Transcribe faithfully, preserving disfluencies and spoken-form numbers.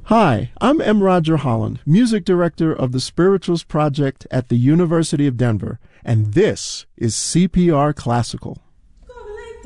Hi, I'm M. Roger Holland, Music Director of the Spirituals Project at the University of Denver, and this is C P R Classical.